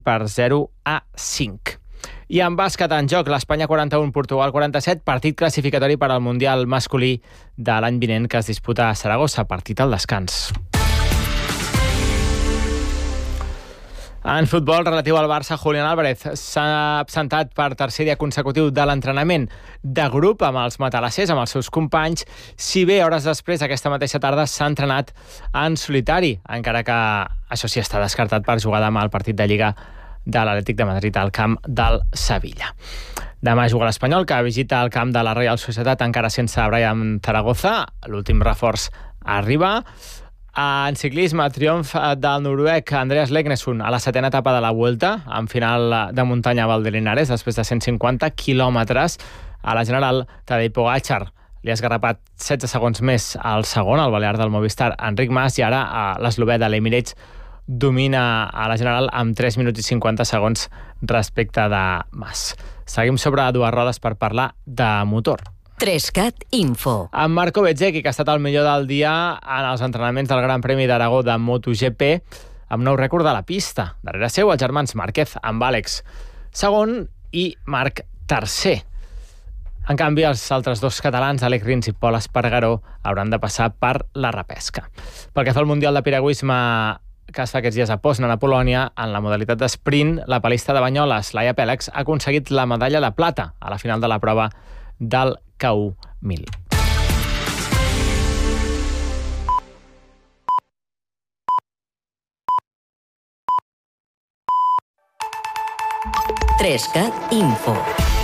per 0-5. I en bàsquet en joc, l'Espanya 41, Portugal 47, partit classificatori per al Mundial masculí de l'any vinent que es disputa a Saragossa, partit al descans. En futbol, relatiu al Barça, Julián Álvarez s'ha absentat per tercer dia consecutiu de l'entrenament de grup amb els matalassers, amb els seus companys, si bé hores després, aquesta mateixa tarda, s'ha entrenat en solitari, encara que això sí està descartat per jugar demà al partit de Lliga de l'Atlètic de Madrid al camp del Sevilla. Demà juga l'Espanyol, que visita el camp de la Real Societat encara sense Brian Zaragoza. L'últim reforç arriba. En ciclisme, triomf del noruec Andreas Leknesund a la 7ª etapa de la Vuelta, en final de muntanya a Valdelinares, després de 150 quilòmetres. A la general, Tadej Pogačar li ha esgarrapat 16 segons més al segon, el balear del Movistar, Enric Mas, i ara l'eslovè de l'Emirates domina a la general amb 3 minuts i 50 segons respecte de Mas. Seguim sobre dues rodes per parlar de motor. 3CAT Info. En Marco Bezzecchi, que ha estat el millor del dia en els entrenaments del Gran Premi d'Aragó de MotoGP, amb nou rècord de la pista. Darrere seu, els germans Márquez, amb Àlex segon i Marc tercer. En canvi, els altres dos catalans, Àlex Rins i Pol Espargaró, hauran de passar per la repesca. Pel que fa al Mundial de Piragüisme que es fa aquests dies a Poznan, a Polònia, en la modalitat d'esprint, la palista de Banyoles, Laia Pèlex, ha aconseguit la medalla de plata a la final de la prova del KU 1000. Info.